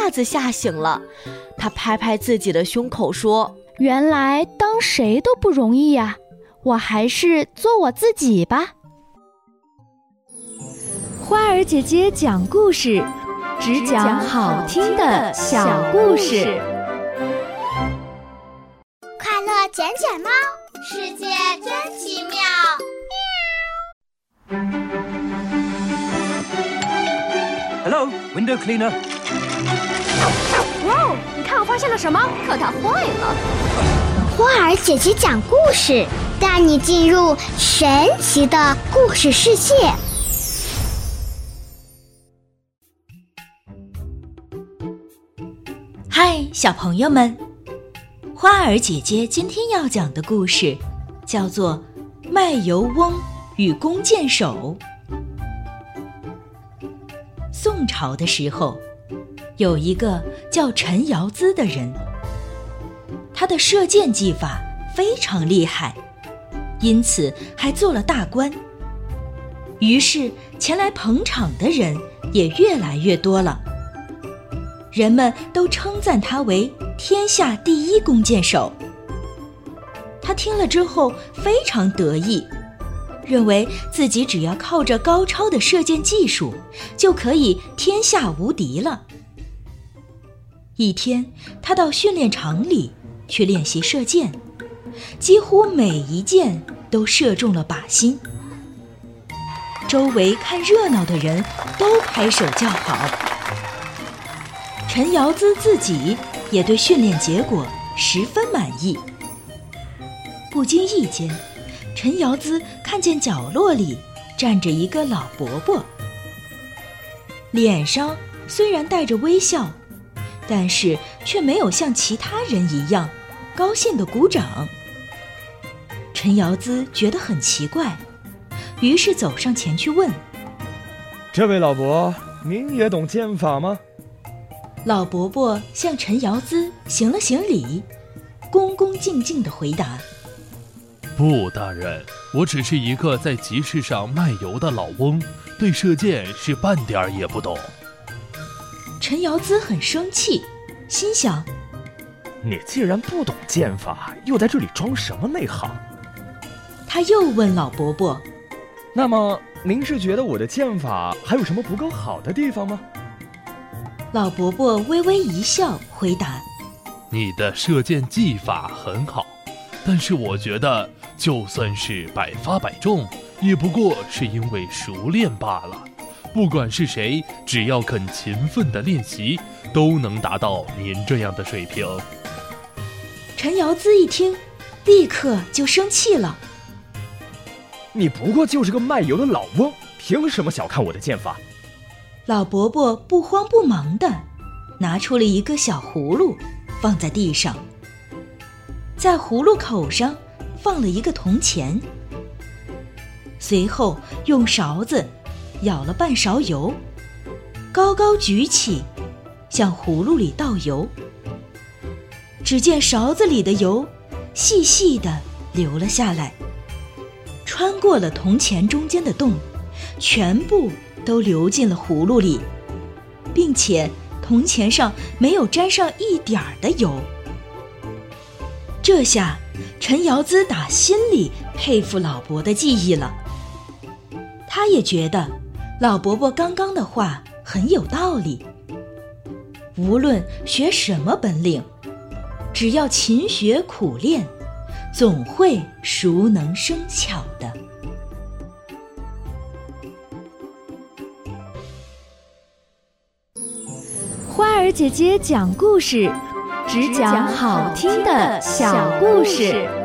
下子吓醒了，他拍拍自己的胸口说： 原来当谁都不容易呀，我还是做我自己吧。花儿姐姐讲故事，只讲好听的小故事。 快乐捡捡猫，世界真奇妙。 Hello, window cleaner. 哇哦，你看我发现了什么？可它坏了。 花儿姐姐讲故事，带你进入神奇的故事世界。 嗨，小朋友们，花儿姐姐今天要讲的故事叫做《卖油翁与弓箭手》。宋朝的时候，有一个叫陈尧咨的人，他的射箭技法非常厉害，因此还做了大官。于是前来捧场的人也越来越多了，人们都称赞他为天下第一弓箭手。他听了之后非常得意，认为自己只要靠着高超的射箭技术，就可以天下无敌了。一天，他到训练场里去练习射箭，几乎每一箭都射中了靶心。周围看热闹的人都拍手叫好。陈尧咨自己也对训练结果十分满意。不经意间，陈尧咨看见角落里站着一个老伯伯，脸上虽然带着微笑，但是却没有像其他人一样高兴地鼓掌。陈尧咨觉得很奇怪，于是走上前去问： 这位老伯，您也懂箭法吗？ 老伯伯向陈尧咨行了行礼，恭恭敬敬地回答： 不，大人，我只是一个在集市上卖油的老翁，对射箭是半点儿也不懂。 陈尧咨很生气，心想： 你既然不懂箭法，又在这里装什么内行？ 他又问老伯伯： 那么您是觉得我的箭法还有什么不够好的地方吗？ 老伯伯微微一笑，回答： 你的射箭技法很好，但是我觉得就算是百发百中，也不过是因为熟练罢了。不管是谁，只要肯勤奋地练习，都能达到您这样的水平。 陈尧咨一听，立刻就生气了： 你不过就是个卖油的老翁，凭什么小看我的箭法？ 老伯伯不慌不忙地拿出了一个小葫芦，放在地上，在葫芦口上放了一个铜钱，随后用勺子舀了半勺油，高高举起，向葫芦里倒油。只见勺子里的油细细地流了下来，穿过了铜钱中间的洞，全部都流进了葫芦里，并且铜钱上没有沾上一点儿的油。这下陈尧咨打心里佩服老伯的技艺了，他也觉得老伯伯刚刚的话很有道理。无论学什么本领，只要勤学苦练，总会熟能生巧的。 花儿姐姐讲故事，只讲好听的小故事。